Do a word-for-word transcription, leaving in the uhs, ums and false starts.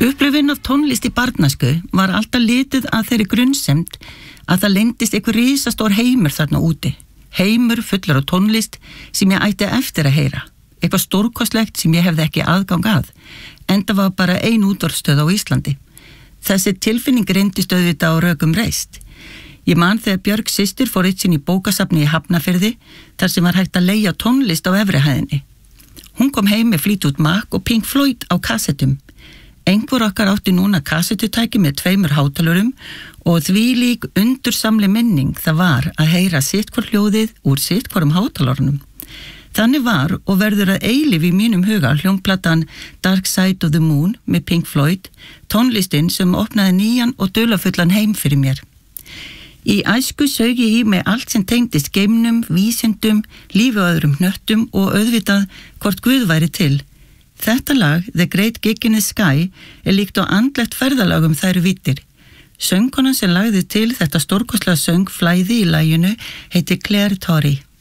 Upplifun af tónlist í barnæsku var alltaf litið að þeirri grunnsemd að það leyndist einhver risastór heimur þarna úti. Heimur fullur af tónlist sem ég ætti eftir að heyra. Eitthvað stórkostlegt sem ég hefði ekki aðgang að, enda var bara ein útvarpsstöð á Íslandi. Þessi tilfinning reyndist auðvitað á rökum reist. Ég man þegar Björg systir fór eitt sinn í bókasafni í Hafnarfirði þar sem var hægt að leigja tónlist á efri hæðinni. Hún kom heim með Fleetwood Mac og Pink Floyd á kassettum. Einhver okkar átti núna kassettutæki með tveimur hátalurum og þvílík undursamli minning það var að heyra sitthvor hljóðið úr sitthvorum hátalurunum. Þannig var og verður að eilíf í mínum huga hljómplatan Dark Side of the Moon með Pink Floyd, tónlistin sem opnaði nýjan og dularfullan heim fyrir mér. Í æsku sög ég í mig allt sem tengdist geimnum, vísindum, lífi og öðrum hnöttum og auðvitað hvort Guð væri til. Þetta lag, The Great Gig in the Sky, er líkt á andlegt ferðalag um þær víddir. Söngkonan sem lagði til þetta stórkostlega söngflæði í laginu heitir Claire Torrey.